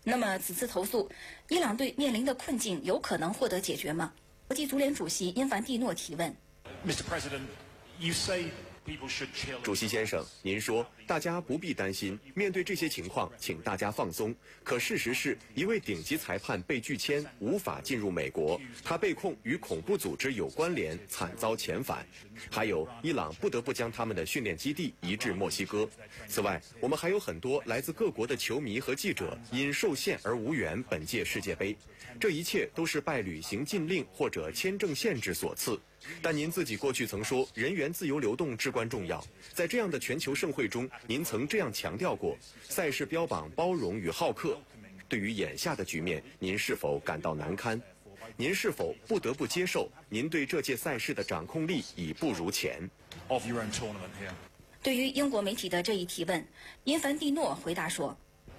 那么此次投诉，伊朗队面临的困境有可能获得解决吗？国际足联主席因凡蒂诺提问。 主席先生，您说大家不必担心，面对这些情况，请大家放松。可事实是，一位顶级裁判被拒签，无法进入美国，他被控与恐怖组织有关联，惨遭遣返。还有，伊朗不得不将他们的训练基地移至墨西哥。此外，我们还有很多来自各国的球迷和记者因受限而无缘本届世界杯。这一切都是拜旅行禁令或者签证限制所赐。但您自己过去曾说，人员自由流动至关重要。在这样的全球盛会中，您曾这样强调过，赛事标榜包容与好客。对于眼下的局面，您是否感到难堪？您是否不得不接受，您对这届赛事的掌控力已不如前？ 对于英国媒体的这一提问，因凡蒂诺回答说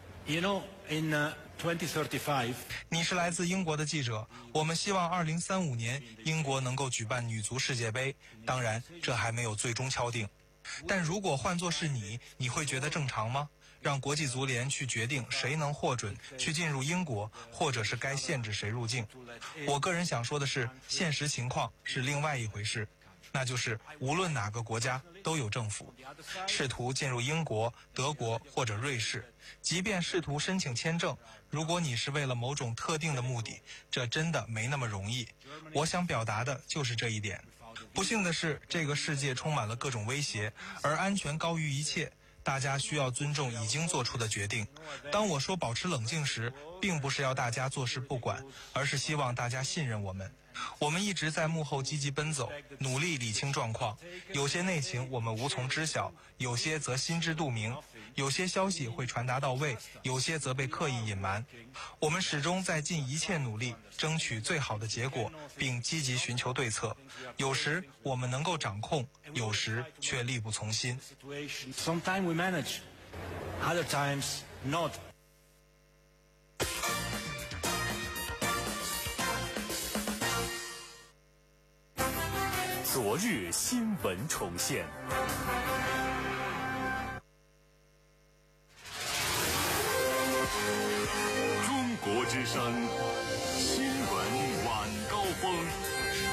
你是来自英国的记者，我们希望2035年英国能够举办女足世界杯，当然这还没有最终敲定。但如果换作是你会觉得正常吗？让国际足联去决定谁能获准去进入英国，或者是该限制谁入境？我个人想说的是，现实情况是另外一回事。那就是无论哪个国家都有政府试图进入英国、德国或者瑞士，即便试图申请签证，如果你是为了某种特定的目的，这真的没那么容易。我想表达的就是这一点。不幸的是，这个世界充满了各种威胁，而安全高于一切。大家需要尊重已经做出的决定。当我说保持冷静时，并不是要大家坐视不管，而是希望大家信任我们。我们一直在幕后积极奔走，努力理清状况。有些内情我们无从知晓，有些则心知肚明，有些消息会传达到位，有些则被刻意隐瞒。我们始终在尽一切努力争取最好的结果，并积极寻求对策。有时我们能够掌控，有时却力不从心。 Sometimes we manage, other times not. 昨日新闻重现。中国之声